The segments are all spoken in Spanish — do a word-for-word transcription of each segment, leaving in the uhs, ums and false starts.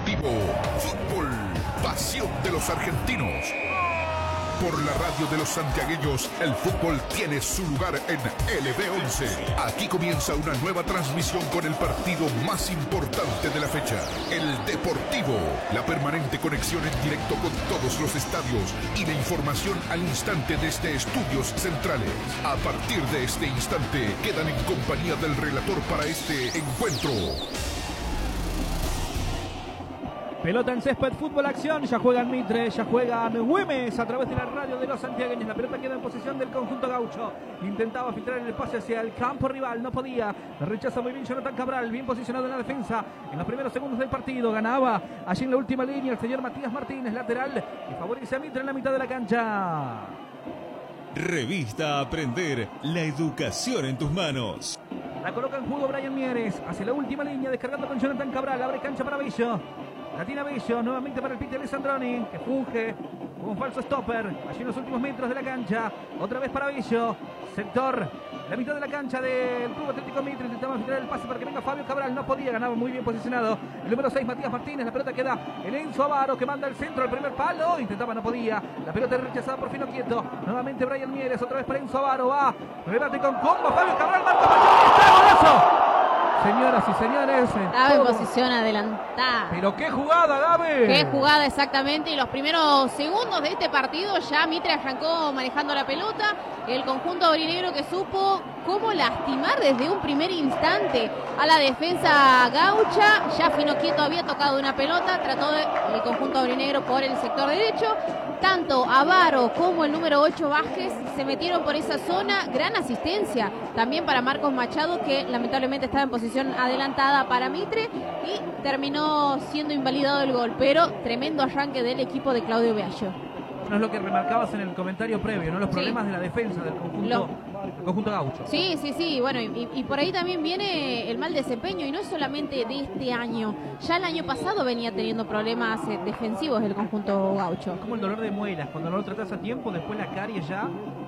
Deportivo, fútbol, pasión de los argentinos. Por la radio de los santiagueños, el fútbol tiene su lugar en L B once. Aquí comienza una nueva transmisión con el partido más importante de la fecha. El Deportivo, la permanente conexión en directo con todos los estadios y la información al instante desde estudios centrales. A partir de este instante, quedan en compañía del relator para este encuentro. Pelota en césped, fútbol, acción, ya juegan Mitre, ya juegan Güemes a través de la radio de los santiagueños. La pelota queda en posesión del conjunto gaucho. Intentaba filtrar el pase hacia el campo rival, no podía. Rechaza muy bien Jonathan Cabral, bien posicionado en la defensa. En los primeros segundos del partido ganaba allí en la última línea el señor Matías Martínez, lateral, que favorece a Mitre en la mitad de la cancha. Revista Aprender, la educación en tus manos. La coloca en juego Brian Mieres, hacia la última línea, descargando con Jonathan Cabral, abre cancha para Bello. La tiene Bello, nuevamente para el Piti Alessandroni, que funge como un falso stopper, allí en los últimos metros de la cancha. Otra vez para Bello, sector, la mitad de la cancha del Club Atlético Mitre. Intentaba filtrar el pase para que venga Fabio Cabral, no podía, ganaba muy bien posicionado el número seis, Matías Martínez. La pelota queda en Enzo Avaro, que manda el centro al primer palo, intentaba, no podía. La pelota rechazada por Fino Quieto, nuevamente Brian Mieres, otra vez para Enzo Avaro, va, rebate con combo, Fabio Cabral, marca Machado, está golazo. Señoras y señores, Gabe en posición adelantada. Pero qué jugada, Gabe. Qué jugada exactamente. Y los primeros segundos de este partido ya Mitre arrancó manejando la pelota. El conjunto aurinegro que supo cómo lastimar desde un primer instante a la defensa gaucha. Ya Fino Quieto había tocado una pelota, trató de, el conjunto aurinegro por el sector derecho. Tanto Avaro como el número ocho Vázquez se metieron por esa zona. Gran asistencia también para Marcos Machado, que lamentablemente estaba en posición adelantada para Mitre y terminó siendo invalidado el gol. Pero tremendo arranque del equipo de Claudio Beallo. No es lo que remarcabas en el comentario previo, ¿no? Los problemas sí. de la defensa del conjunto, lo... del conjunto gaucho. Sí, sí, sí. Bueno, y, y por ahí también viene el mal desempeño, y no es solamente de este año. Ya el año pasado venía teniendo problemas eh, defensivos el conjunto gaucho. Es como el dolor de muelas. Cuando no lo tratas a tiempo, después la carie ya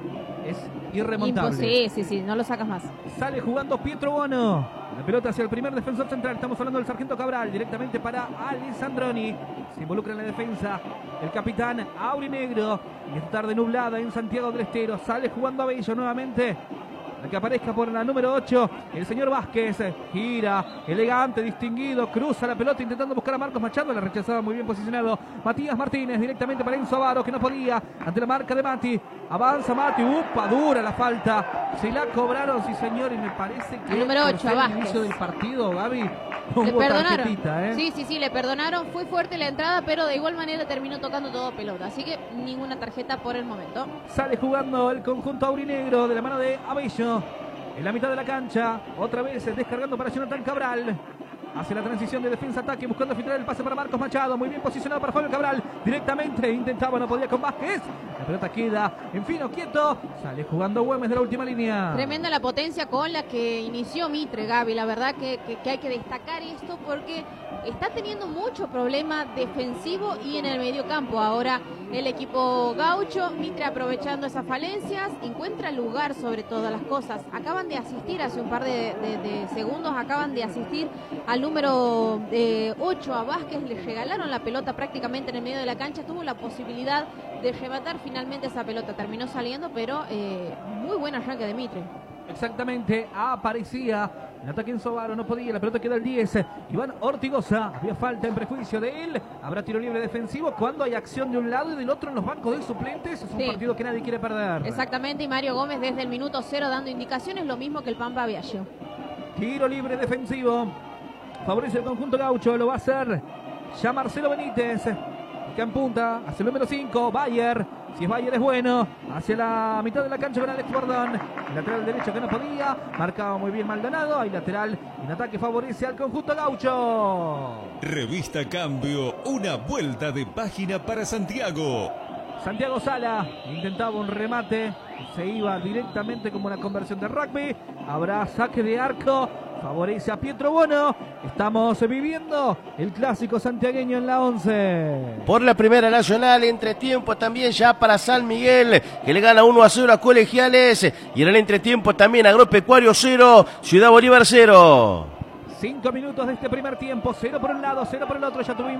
es irremontable. Sí, sí, sí. No lo sacas más. Sale jugando Pietro Bono. La pelota hacia el primer defensor central. Estamos hablando del sargento Cabral. Directamente para Alessandroni. Se involucra en la defensa el capitán aurinegro. Y esta tarde nublada en Santiago del Estero. Sale jugando a Bello nuevamente. La que aparezca por la número ocho, el señor Vázquez. Gira, elegante, distinguido. Cruza la pelota intentando buscar a Marcos Machado. La rechazaba muy bien posicionado Matías Martínez. Directamente para Enzo Avaro, que no podía ante la marca de Mati. Avanza Mati. Upa, dura la falta. Se la cobraron, sí señor. Y me parece que el número ocho, al Vázquez. inicio del partido, Gaby, le perdonaron. ¿eh? Sí, sí, sí, le perdonaron. Fue fuerte la entrada, pero de igual manera terminó tocando todo pelota. Así que ninguna tarjeta por el momento. Sale jugando el conjunto aurinegro de la mano de Abello. En la mitad de la cancha, otra vez descargando para Jonathan Cabral. Hace la transición de defensa-ataque, buscando filtrar el pase para Marcos Machado. Muy bien posicionado para Fabio Cabral. Directamente intentaba, no podía con Vázquez. La pelota queda en Fino Quieto. Sale jugando Güemes de la última línea. Tremenda la potencia con la que inició Mitre, Gaby. La verdad que, que, que hay que destacar esto porque está teniendo mucho problema defensivo y en el medio campo. Ahora el equipo gaucho, Mitre aprovechando esas falencias, encuentra lugar sobre todas las cosas. Acaban de asistir hace un par de, de, de segundos, acaban de asistir al número eh, ocho a Vázquez. Le regalaron la pelota prácticamente en el medio de la cancha. Tuvo la posibilidad de rematar finalmente esa pelota. Terminó saliendo, pero eh, muy buen arranque de Mitre. Exactamente, aparecía el ataque en Sobaro, no podía, la pelota queda el diez. Iván Ortigosa, había falta en prejuicio de él. Habrá tiro libre defensivo cuando hay acción de un lado y del otro en los bancos de suplentes. Es un sí. partido que nadie quiere perder. Exactamente, y Mario Gómez desde el minuto cero dando indicaciones, lo mismo que el Pampa Beallo. Tiro libre defensivo. Favorece el conjunto gaucho, lo va a hacer ya Marcelo Benítez, que en punta hacia el número cinco, Bayer. Si es Bayer es bueno, hacia la mitad de la cancha con Alex Bordón, el lateral derecho que no podía, marcaba muy bien Maldonado, hay lateral en ataque, favorece al conjunto gaucho. Revista Cambio, una vuelta de página para Santiago. Santiago Sala intentaba un remate, se iba directamente como una conversión de rugby. Habrá saque de arco, favorece a Pietro Bono. Estamos viviendo el clásico santiagueño en la once. Por la Primera Nacional, entretiempo también ya para San Miguel, que le gana uno a cero a Colegiales. Y en el entretiempo también Agropecuario cero, Ciudad Bolívar cero. Cinco minutos de este primer tiempo, cero por un lado, cero por el otro, ya tuvimos